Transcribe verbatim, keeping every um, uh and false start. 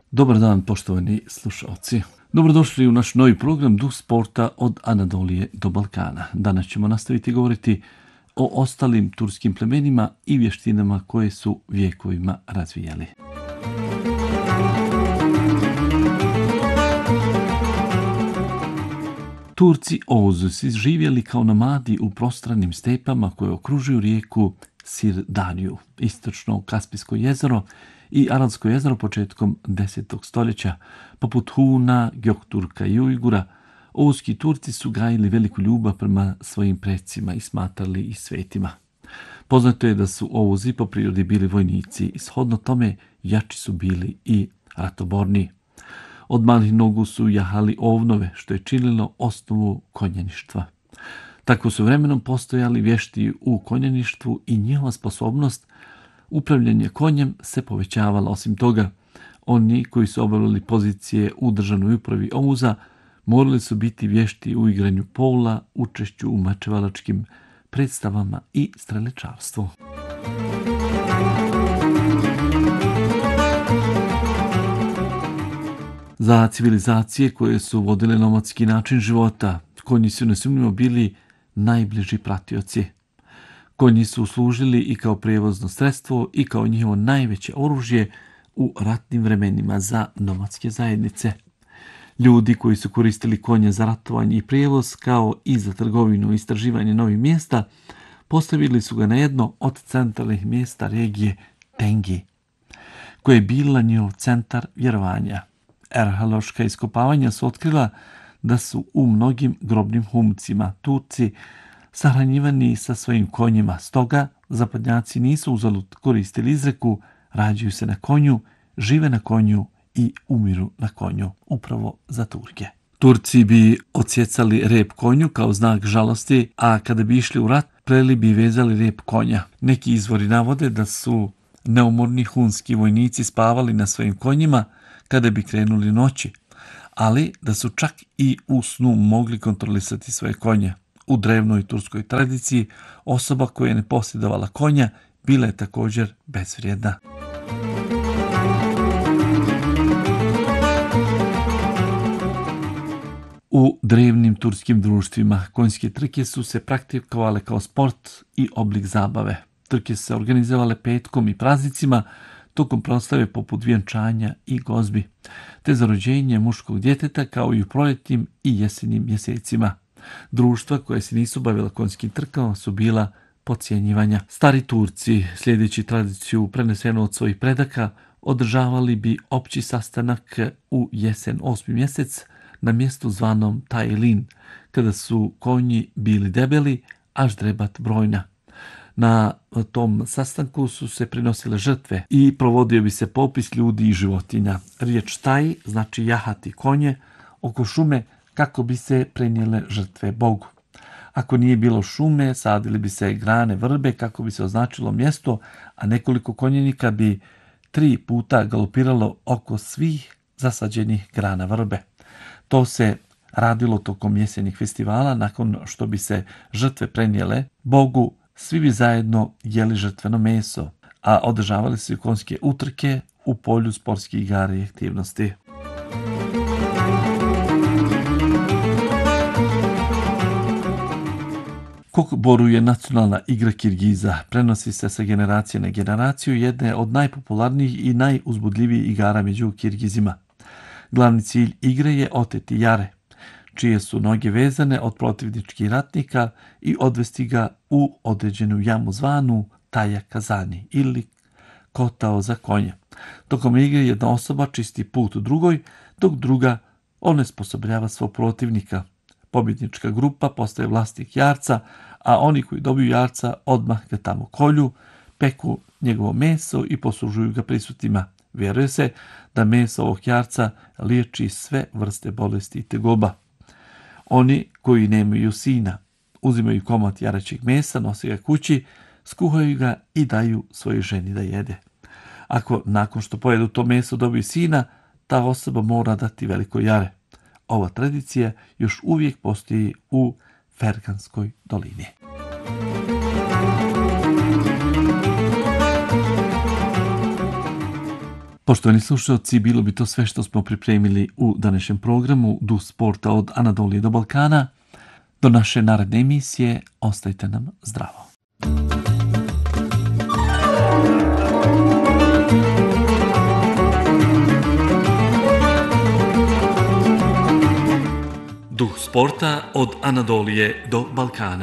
Dobar dan, poštovani slušalci. Dobrodošli u naš novi program Duh sporta od Anadolije do Balkana. Danas ćemo nastaviti govoriti o ostalim turskim plemenima i vještinama koje su vijekovima razvijali. Turci Oğuzu su živjeli kao nomadi u prostranim stepama koje okružuju rijeku Sirdariju, istočno Kaspijsko jezero i Aralsko jezero početkom desetog stoljeća. Poput Huna, Gökturka i Ujgura, oğuzki Turci su gajili veliku ljubav prema svojim predsima i smatrali ih svetima. Poznato je da su Oğuzi po prirodi bili vojnici i shodno tome jači su bili i ratoborni. Od malih nogu su jahali ovnove, što je činilo osnovu konjaništva. Tako su vremenom postojali vješti u konjaništvu i njihova sposobnost upravljanje konjem se povećavala. Osim toga, oni koji su obavljali pozicije u državnoj upravi Oğuza morali su biti vješti u igranju pola, učešću u mačevalačkim predstavama i streličarstvu. Za civilizacije koje su vodile nomadski način života, konji su nesumnjivo bili najbliži pratioci. Konji su služili i kao prijevozno sredstvo i kao njihovo najveće oružje u ratnim vremenima za nomadske zajednice. Ljudi koji su koristili konje za ratovanje i prijevoz, kao i za trgovinu i istraživanje novih mjesta, postavili su ga na jedno od centralnih mjesta regije Tengi, koje je bila njihov centar vjerovanja. Arheološka iskopavanja su otkrila da su u mnogim grobnim humcima Turci sahranjivani sa svojim konjima. Stoga zapadnjaci nisu uzalud koristili izreku rađaju se na konju, žive na konju i umiru na konju, upravo za Turke. Turci bi odsjecali rep konju kao znak žalosti, a kada bi išli u rat, pleli bi i vezali rep konja. Neki izvori navode da su neumorni hunski vojnici spavali na svojim konjima kada bi krenuli noći, ali da su čak i u snu mogli kontrolisati svoje konje. U drevnoj turskoj tradiciji osoba koja je ne posjedovala konja bila je također bezvrijedna. U drevnim turskim društvima konjske trke su se praktikovale kao sport i oblik zabave. Trke su se organizovale petkom i praznicima, tokom proslave poput vjenčanja i gozbi, te za rođenje muškog djeteta kao i u proljetnim i jesenjim mjesecima. Društva koje se nisu bavila konjskim trkama su bila podcjenjivanja. Stari Turci, slijedeći tradiciju prenesenu od svojih predaka, održavali bi opći sastanak u jesen osmi mjesec na mjestu zvanom Tajlin, kada su konji bili debeli, a ždrebat brojna. Na tom sastanku su se prinosile žrtve i provodio bi se popis ljudi i životinja. Riječ taj znači jahati konje oko šume kako bi se prenijele žrtve Bogu. Ako nije bilo šume, sadili bi se grane vrbe kako bi se označilo mjesto, a nekoliko konjenika bi tri puta galopiralo oko svih zasađenih grana vrbe. To se radilo tokom jesenjih festivala. Nakon što bi se žrtve prenijele Bogu, svi bi zajedno jeli žrtveno meso, a održavali se konjske utrke u polju sportskih igara i aktivnosti. Kokboru je nacionalna igra Kirgiza. Prenosi se sa generacije na generaciju, jedne od najpopularnijih i najuzbudljivijih igara među Kirgizima. Glavni cilj igre je oteti jare, čije su noge vezane od protivničkih ratnika i odvesti ga u određenu jamu zvanu Taja Kazani ili kotao za konje. Tokom igre jedna osoba čisti put drugoj, dok druga onesposobljava svog protivnika. Pobjednička grupa postaje vlasnik jarca, a oni koji dobiju jarca odmah ga tamo kolju, peku njegovo meso i poslužuju ga prisutnima. Vjeruje se da meso ovog jarca liječi sve vrste bolesti i tegoba. Oni koji nemaju sina uzimaju komad jaračeg mesa, nose ga kući, skuhaju ga i daju svojoj ženi da jede. Ako nakon što pojedu to meso dobiju sina, ta osoba mora dati veliko jare. Ova tradicija još uvijek postoji u Ferganskoj dolini. Poštovani slušalci, bilo bi to sve što smo pripremili u današnjem programu Duh sporta od Anadolije do Balkana. Do naše naredne emisije, ostajte nam zdravo. Duh sporta od Anadolije do Balkana.